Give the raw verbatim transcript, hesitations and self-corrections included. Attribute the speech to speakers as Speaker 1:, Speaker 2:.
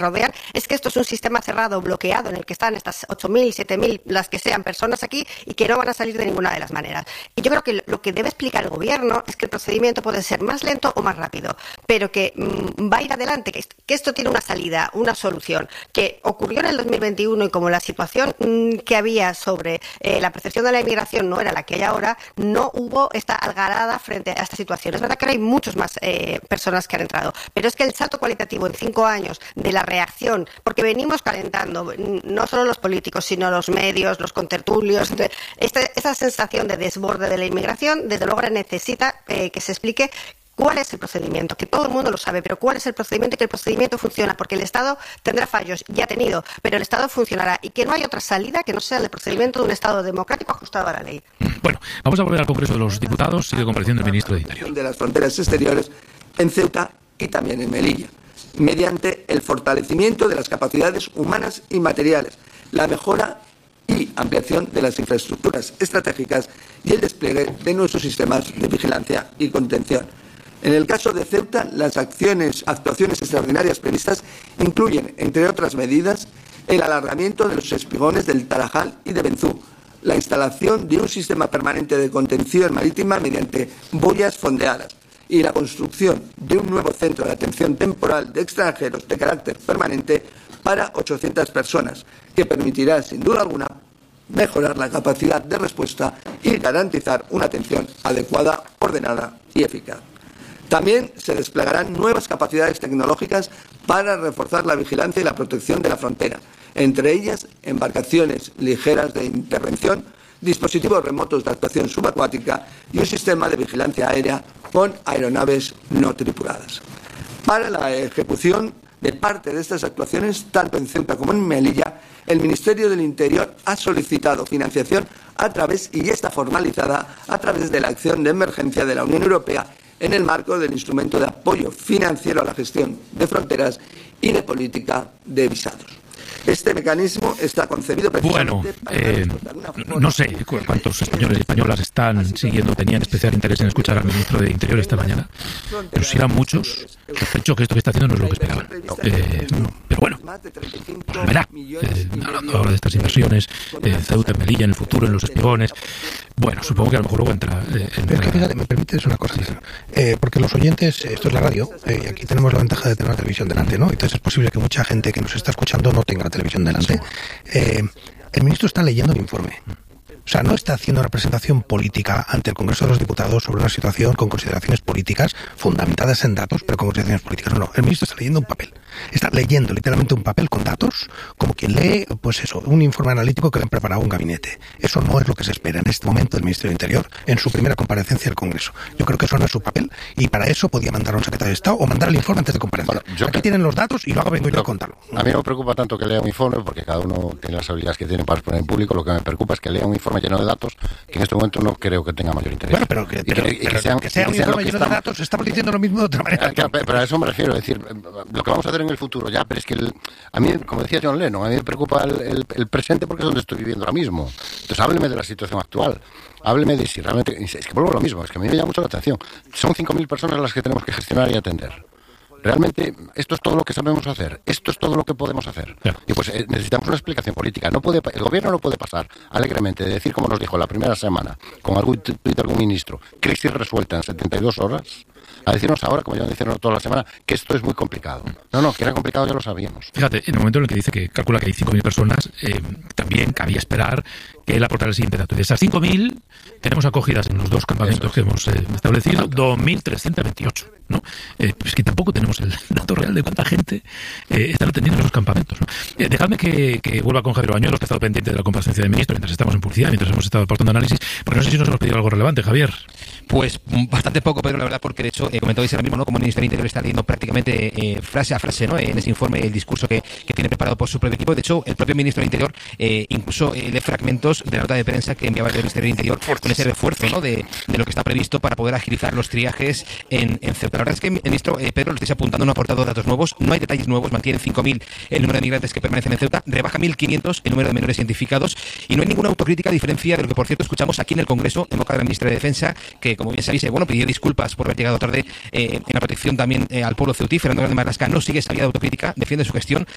Speaker 1: rodean, es que esto es un sistema cerrado, bloqueado, en el que están estas ocho mil, siete mil, las que sean personas aquí y que no van a salir de ninguna de las maneras. Y yo creo que lo que debe explicar el gobierno es que el procedimiento puede ser más lento o más rápido, pero que mmm, va a ir adelante, que, que esto tiene una salida, una solución, que ocurrió en el dos mil veintiuno y como la situación mmm, que había sobre eh, la percepción de la inmigración no era la que hay ahora, no hubo esta algarada frente a esta situación. Es verdad que ahora hay muchas más eh, personas que han entrado, pero es que el salto cualitativo en cinco años de la reacción, porque venimos calentando, no solo los políticos, sino los medios, los contertulios, esta, esta sensación de desborde de la inmigración, desde luego necesita eh, que se explique cuál es el procedimiento, que todo el mundo lo sabe, pero cuál es el procedimiento y que el procedimiento funciona, porque el Estado tendrá fallos, ya ha tenido, pero el Estado funcionará y que no hay otra salida que no sea el procedimiento de un Estado democrático ajustado a la ley.
Speaker 2: Bueno, vamos a volver al Congreso de los Diputados. Sigue compareciendo el ministro de Interior.
Speaker 3: De las fronteras exteriores en Ceuta y también en Melilla, mediante el fortalecimiento de las capacidades humanas y materiales, la mejora y ampliación de las infraestructuras estratégicas y el despliegue de nuestros sistemas de vigilancia y contención. En el caso de Ceuta, las acciones, actuaciones extraordinarias previstas incluyen, entre otras medidas, el alargamiento de los espigones del Tarajal y de Benzú, la instalación de un sistema permanente de contención marítima mediante boyas fondeadas y la construcción de un nuevo centro de atención temporal de extranjeros de carácter permanente para ochocientas personas, que permitirá, sin duda alguna, mejorar la capacidad de respuesta y garantizar una atención adecuada, ordenada y eficaz. También se desplegarán nuevas capacidades tecnológicas para reforzar la vigilancia y la protección de la frontera, entre ellas embarcaciones ligeras de intervención, dispositivos remotos de actuación subacuática y un sistema de vigilancia aérea con aeronaves no tripuladas. Para la ejecución de parte de estas actuaciones, tanto en Ceuta como en Melilla, el Ministerio del Interior ha solicitado financiación a través, y ya está formalizada, a través de la acción de emergencia de la Unión Europea en el marco del instrumento de apoyo financiero a la gestión de fronteras y de política de visados. Este mecanismo está concebido precisamente
Speaker 2: bueno,
Speaker 3: para
Speaker 2: eh, no sé cuántos españoles y españolas están siguiendo, tenían especial interés en escuchar al ministro de Interior esta mañana, pero si eran muchos, sospecho que esto que está haciendo no es lo que esperaban. Eh, pero bueno, pues verá, eh, hablando ahora de estas inversiones, eh, Ceuta, en Melilla, en el futuro, en los espigones, bueno, supongo que a lo mejor luego entra... Eh, entra...
Speaker 4: Pero es que fíjate, me permites una cosa, eh, porque los oyentes, esto es la radio, eh, y aquí tenemos la ventaja de tener la televisión delante, ¿no? Entonces es posible que mucha gente que nos está escuchando no tenga la televisión delante. Eh, el ministro está leyendo el informe. O sea, no está haciendo una presentación política ante el Congreso de los Diputados sobre una situación con consideraciones políticas fundamentadas en datos, pero con consideraciones políticas. No, no. El ministro está leyendo un papel. Está leyendo literalmente un papel con datos, como quien lee, pues eso, un informe analítico que le han preparado un gabinete. Eso no es lo que se espera en este momento del Ministerio del Interior en su primera comparecencia al Congreso. Yo creo que eso no es su papel y para eso podía mandar a un secretario de Estado o mandar el informe antes de comparecer. Bueno, yo Aquí que... tienen los datos y luego vengo yo a contarlo.
Speaker 5: A mí no me preocupa tanto que lea un informe, porque cada uno tiene las habilidades que tiene para exponer en público. Lo que me preocupa es que lea un informe lleno de datos que en este momento no creo que tenga mayor interés.
Speaker 4: Bueno, pero que, pero, que, pero que, sean, que sea un informe lleno de datos, estamos diciendo lo mismo de otra manera.
Speaker 5: Claro, pero a eso me refiero, es decir, lo que vamos a hacer en el futuro ya, pero es que el, a mí, como decía John Lennon, a mí me preocupa el, el, el presente porque es donde estoy viviendo ahora mismo. Entonces hábleme de la situación actual. Hábleme de si realmente... Es que vuelvo a lo mismo, es que a mí me llama mucho la atención. Son cinco mil personas las que tenemos que gestionar y atender. Realmente, esto es todo lo que sabemos hacer. Esto es todo lo que podemos hacer. Yeah. Y pues eh, necesitamos una explicación política. No puede, el gobierno no puede pasar alegremente de decir, como nos dijo la primera semana, con algún tuit de algún ministro, crisis resuelta en setenta y dos horas, a decirnos ahora, como ya decían toda la semana, que esto es muy complicado. No, no, que era complicado ya lo sabíamos.
Speaker 2: Fíjate, en el momento en el que dice que calcula que hay cinco mil personas, eh, también cabía esperar que él aportara el siguiente dato. De esas cinco mil, tenemos acogidas en los dos campamentos es. que hemos eh, establecido dos mil trescientos veintiocho. ¿no? Eh, es que tampoco tenemos el dato real de cuánta gente eh, está atendiendo en esos campamentos. ¿no? Eh, dejadme que, que vuelva con Javier Bañuelos, que ha estado pendiente de la comparecencia del ministro mientras estamos en publicidad, mientras hemos estado aportando análisis, porque no sé si nos hemos pedido algo relevante, Javier.
Speaker 6: Pues bastante poco, Pedro, la verdad, porque de hecho eh, comentabais ahora mismo, ¿no?, como el Ministerio del Interior está leyendo prácticamente eh, frase a frase, ¿no?, en ese informe el discurso que, que tiene preparado por su propio equipo. De hecho, el propio Ministro del Interior eh, incluso eh, lee fragmentos de la nota de prensa que enviaba el Ministerio del Interior con ese refuerzo, ¿no?, de, de lo que está previsto para poder agilizar los triajes en, en Ceuta. La verdad es que el ministro eh, Pedro, lo estáis apuntando, no ha aportado datos nuevos, no hay detalles nuevos, mantiene cinco mil el número de migrantes que permanecen en Ceuta, rebaja mil quinientos el número de menores identificados y no hay ninguna autocrítica a diferencia de lo que, por cierto, escuchamos aquí en el Congreso en boca de la ministra de Defensa, que, como bien sabéis, eh, bueno, pidió disculpas por haber llegado tarde eh, en la protección también eh, al pueblo ceutí. Fernando Grande Marlaska no sigue esa vía de autocrítica, defiende su gestión,